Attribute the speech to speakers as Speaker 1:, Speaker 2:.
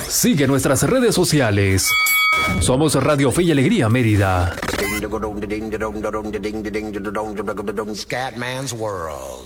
Speaker 1: Sigue nuestras redes sociales. Somos Radio Fe y Alegría Mérida.
Speaker 2: Scatman's World.